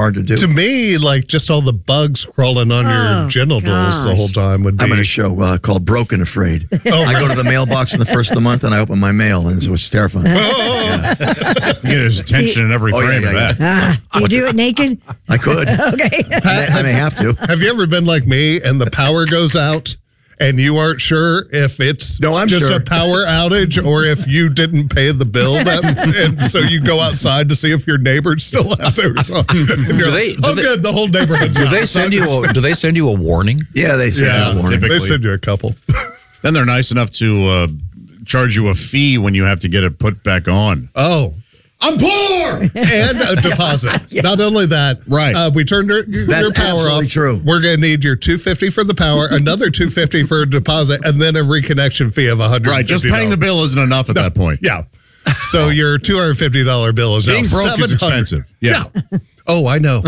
hard to do. To me, like just all the bugs crawling on your genitals the whole time would be. I'm in a show called Broken Afraid. I go to the mailbox on the first of the month and I open my mail, and so it's terrifying. There's tension in every frame of that. Do you do it naked? I could. Okay. I may have to. Have you ever been like me and the power goes out and you aren't sure if it's just a power outage or if you didn't pay the bill? And so you go outside to see if your neighbors still have theirs on. Good, the whole neighborhood's Do out. they send you a warning? Yeah, they send you a warning. They send you a couple. Then they're nice enough to charge you a fee when you have to get it put back on. Oh. I'm poor! And a deposit. Not only that, right? We turned your power off. True. We're going to need your $250 for the power, another $250 for a deposit, and then a reconnection fee of $150. Right, just paying the bill isn't enough at that point. Yeah. So your $250 bill is being now broke is expensive. Yeah. Oh, I know.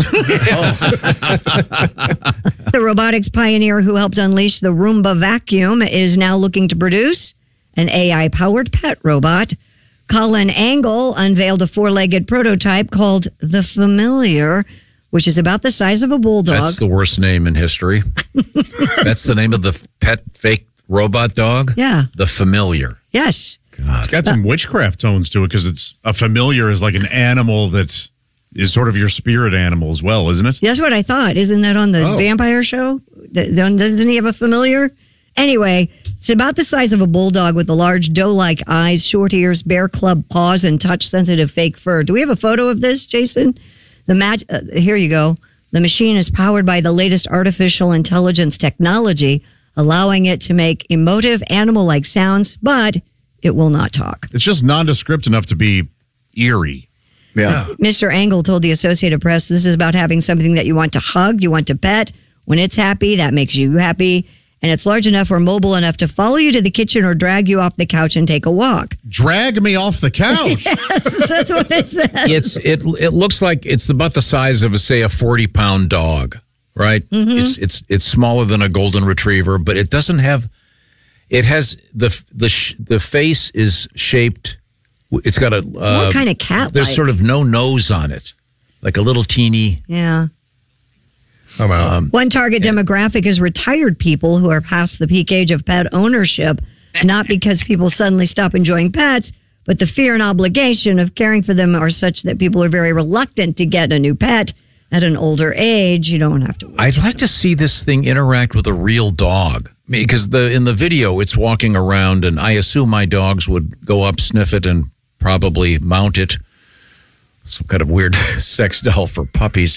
The robotics pioneer who helped unleash the Roomba vacuum is now looking to produce an AI-powered pet robot. Colin Angle unveiled a 4-legged prototype called The Familiar, which is about the size of a bulldog. That's the worst name in history. That's the name of the pet fake robot dog? Yeah. The Familiar. Yes. God. It's got some witchcraft tones to it because it's a familiar is like an animal that is sort of your spirit animal as well, isn't it? That's what I thought. Isn't that on the vampire show? Doesn't he have a familiar? Anyway, it's about the size of a bulldog with the large doe-like eyes, short ears, bear club paws, and touch-sensitive fake fur. Do we have a photo of this, Jason? Here you go. The machine is powered by the latest artificial intelligence technology, allowing it to make emotive animal-like sounds, but it will not talk. It's just nondescript enough to be eerie. Yeah. Mr. Angle told the Associated Press, this is about having something that you want to hug, you want to pet. When it's happy, that makes you happy. And it's large enough or mobile enough to follow you to the kitchen or drag you off the couch and take a walk. Drag me off the couch. Yes, that's what it says. It looks like it's about the size of, say, a 40-pound dog, right? Mm-hmm. It's smaller than a golden retriever, but it doesn't have. It has the face is shaped. It's got It's more kind of cat-like. There's sort of no nose on it, like a little teeny. Yeah. I'm out. One target demographic is retired people who are past the peak age of pet ownership, not because people suddenly stop enjoying pets, but the fear and obligation of caring for them are such that people are very reluctant to get a new pet at an older age. You don't have to. I'd like to see this thing interact with a real dog, because in the video it's walking around, and I assume my dogs would go up, sniff it, and probably mount it. Some kind of weird sex doll for puppies.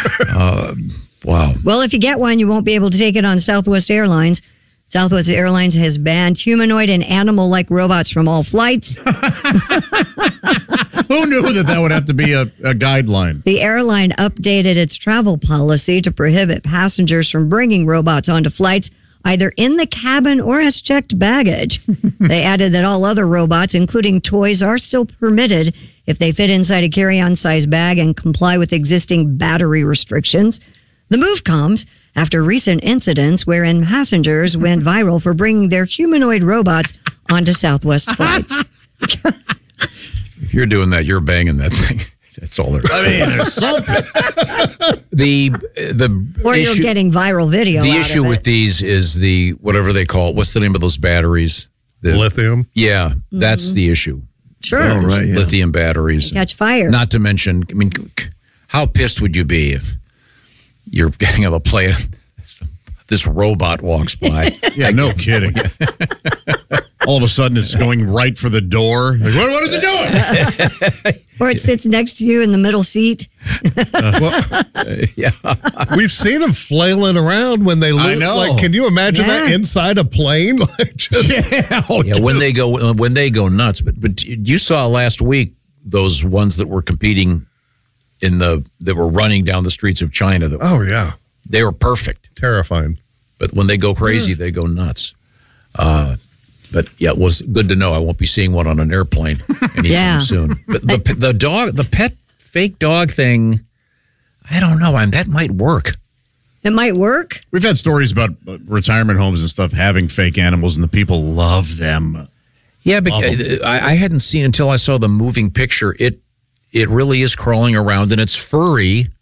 Wow. Well, if you get one, you won't be able to take it on Southwest Airlines. Southwest Airlines has banned humanoid and animal-like robots from all flights. Who knew that would have to be a guideline? The airline updated its travel policy to prohibit passengers from bringing robots onto flights, either in the cabin or as checked baggage. They added that all other robots, including toys, are still permitted if they fit inside a carry-on size bag and comply with existing battery restrictions. The move comes after recent incidents wherein passengers went viral for bringing their humanoid robots onto Southwest flights. If you're doing that, you're banging that thing. That's all there is. I mean, there's something. Or you're getting viral video. The issue with these is the whatever they call it. What's the name of those batteries? Lithium. Yeah, that's the issue. Sure. Oh, right, yeah. Lithium batteries. Catch fire. Not to mention, I mean, how pissed would you be if you're getting on a plane, this robot walks by? Yeah, no kidding. All of a sudden, it's going right for the door. Like, what is it doing? Or it sits next to you in the middle seat. Yeah, we've seen them flailing around when they lose. I know. Like, can you imagine that inside a plane? Like, just, when they go nuts. But you saw last week those ones that were competing that were running down the streets of China. Oh yeah, they were perfect, terrifying. But when they go crazy, they go nuts. But yeah, it was good to know I won't be seeing one on an airplane anytime soon. But the pet fake dog thing, I don't know. That might work. It might work. We've had stories about retirement homes and stuff having fake animals, and the people love them. Yeah, but I hadn't seen until I saw the moving picture. It really is crawling around, and it's furry.